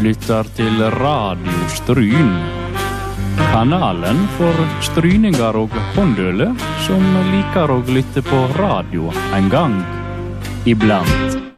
lytter til Radio Stryn. Kanalen for stryninger og håndøle som liker å lytte på radio en gang iblant.